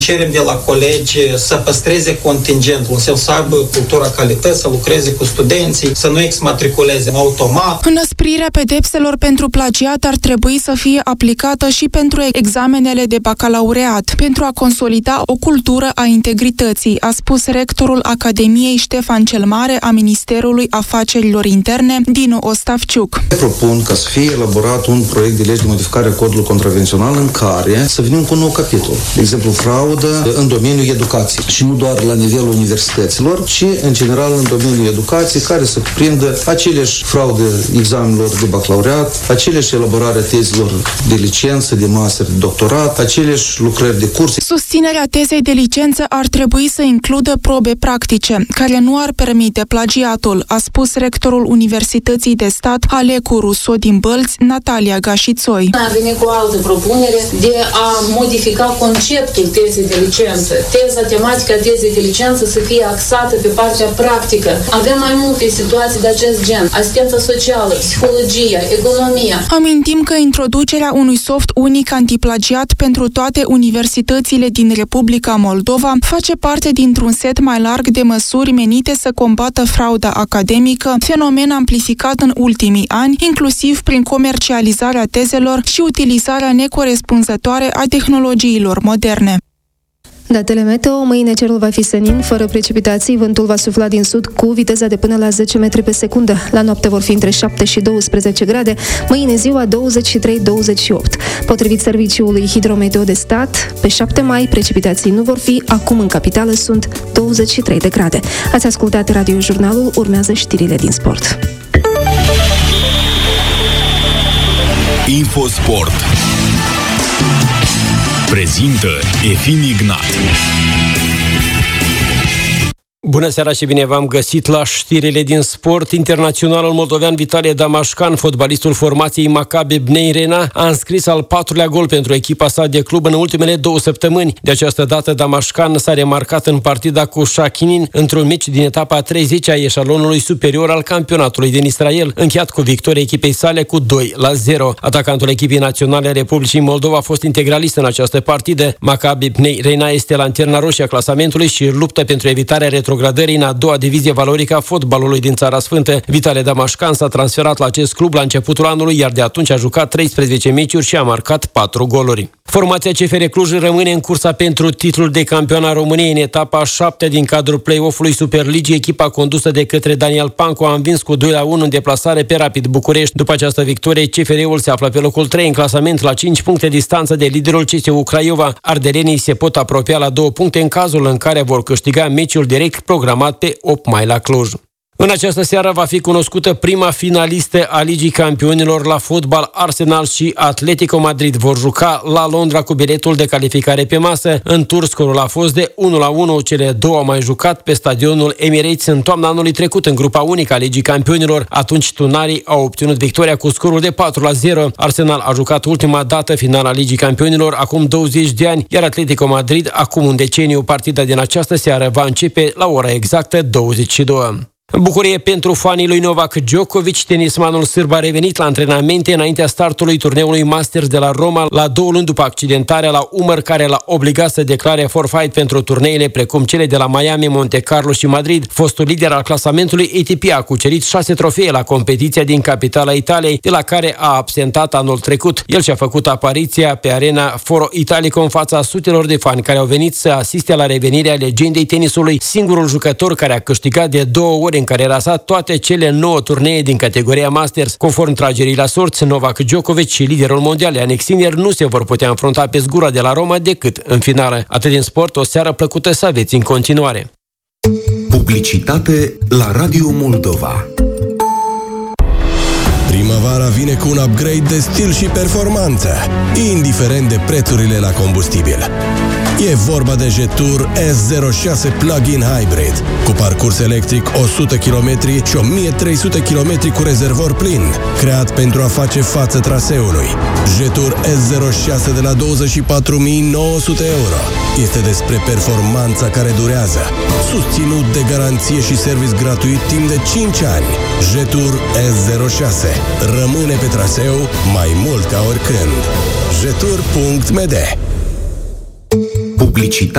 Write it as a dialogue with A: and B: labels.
A: Cerem de la colegi să păstreze contingentul, să aibă cultura calității, să lucreze cu studenții, să nu exmatriculeze automat.
B: Înăsprirea pedepselor pentru plagiat ar trebui să fie aplicată și pentru examenele de bacalaureat, pentru a consolida o cultură a integrității, a spus rectorul Academiei Ștefan cel Mare a Ministerului Afacerilor Interne, Dinu Ostafciuc.
C: Propun ca să fie elaborat un proiect de lege de modificare a codului contravențional în care să venim cu un nou capitol. De exemplu, fraudă în domeniul educației și nu doar la nivelul universităților, ci în general în domeniul educației, care să cuprindă aceleași fraude examenelor de bacalaureat, aceleași elaborarea tezelor de licență, de master, de doctorat, aceleași lucrări de curs.
B: Susținerea tezei de licență ar trebui să includă probe practice, care nu ar permite plagiatul, a spus rectorul Universității de Stat Alecu Russo din Bălți, Natalia Gașițoi.
D: A venit cu o altă propunere de a modifica conceptul tezei de licență. Teza tematică a tezei de licență să fie axată pe partea practică. Avem mai multe situații de acest gen. Asistența socială, psihologia, economia.
B: Amintim că introducerea unui soft unic antiplagiat pentru toate universitățile din Republica Moldova face parte dintr-un set mai larg de măsuri menite să combată frauda academică, fenomen amplificat în ultimii ani, inclusiv prin comercializarea tezelor și utilizarea necorespunzătoare a tehnologiilor moderne.
E: Datele meteo, mâine cerul va fi senin, fără precipitații, vântul va sufla din sud cu viteza de până la 10 metri pe secundă. La noapte vor fi între 7 și 12 grade, mâine ziua 23-28. Potrivit Serviciului Hidrometeo de Stat, pe 7 mai precipitații nu vor fi, acum în capitală sunt 23 de grade. Ați ascultat radiojurnalul, urmează știrile din sport.
F: Infosport prezintă Efim Ignat.
G: Bună seara și bine v-am găsit la știrile din sport. Internaționalul moldovean Vitalie Damașcan, fotbalistul formației Maccabi Bnei Rena, a înscris al 4-lea gol pentru echipa sa de club în ultimele 2 săptămâni. De această dată, Damașcan s-a remarcat în partida cu Shachinin într-un meci din etapa a 30-a eșalonului superior al campionatului din Israel, încheiat cu victoria echipei sale cu 2-0. Atacantul echipei naționale a Republicii Moldova a fost integralist în această partidă. Maccabi Bnei Rena este lanterna roșie a clasamentului și luptă pentru evitarea retrogradării în a doua divizie valorică a fotbalului din Țara Sfântă. Vitalie Damașcan s-a transferat la acest club la începutul anului, iar de atunci a jucat 13 meciuri și a marcat 4 goluri. Formația CFR Cluj rămâne în cursa pentru titlul de campion al României în etapa a 7 din cadrul play-off-ului Superligii. Echipa condusă de către Daniel Pancu a învins cu 2-1 în deplasare pe Rapid București. După această victorie, CFR-ul se află pe locul 3 în clasament la 5 puncte distanță de liderul CSU Craiova. Ardelenii se pot apropia la 2 puncte în cazul în care vor câștiga meciul direct programat pe 8 mai la Cluj. În această seară va fi cunoscută prima finalistă a Ligii Campionilor la fotbal. Arsenal și Atletico Madrid vor juca la Londra cu biletul de calificare pe masă. În tur scorul a fost de 1-1. Cele două au mai jucat pe stadionul Emirates în toamna anului trecut în grupa unică a Ligii Campionilor. Atunci tunarii au obținut victoria cu scorul de 4-0. Arsenal a jucat ultima dată finala Ligii Campionilor acum 20 de ani, iar Atletico Madrid acum un deceniu. Partida din această seară va începe la ora exactă 22. Bucurie pentru fanii lui Novak Djokovic. Tenismanul sârb a revenit la antrenamente înaintea startului turneului Masters de la Roma, la 2 luni după accidentarea la umăr care l-a obligat să declare forfait pentru turneile precum cele de la Miami, Monte Carlo și Madrid. Fostul lider al clasamentului ATP a cucerit 6 trofee la competiția din capitala Italiei, de la care a absentat anul trecut. El și-a făcut apariția pe arena Foro Italico în fața sutelor de fani care au venit să asiste la revenirea legendei tenisului, singurul jucător care a câștigat de 2 ori în care rasat toate cele 9 turnee din categoria Masters. Conform tragerii la sorți, Novak Djokovic și liderul mondial Jannik Sinner nu se vor putea înfrunta pe zgura de la Roma decât în finală. Atât din sport, o seară plăcută să aveți în continuare.
F: Publicitate la Radio Moldova.
H: Primăvara vine cu un upgrade de stil și performanță, indiferent de prețurile la combustibil. E vorba de Jetour S06 Plug-in Hybrid, cu parcurs electric 100 km și 1300 km cu rezervor plin, creat pentru a face față traseului. Jetour S06 de la 24.900 euro. Este despre performanța care durează, susținut de garanție și service gratuit timp de 5 ani. Jetour S06 rămâne pe traseu mai mult ca oricând. Jetour.md.
F: Publicitate